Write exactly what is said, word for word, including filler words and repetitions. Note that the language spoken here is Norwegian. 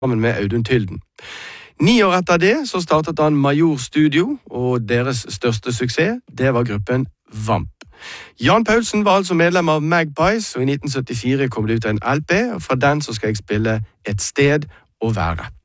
sammen med Audun Tylden. Ni år etter det så startet han Major Studio, og deres største suksess, det var gruppen Vamp. Jan Paulsen var altså medlem av Magpies, og i nitten syttifire kom det ut en L P, og fra den så skal jeg spille Et sted å være.